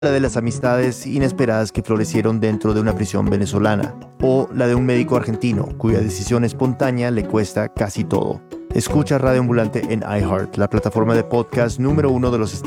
La de las amistades inesperadas que florecieron dentro de una prisión venezolana, o la de un médico argentino cuya decisión espontánea le cuesta casi todo. Escucha Radio Ambulante en iHeart, la plataforma de podcast número 1 de los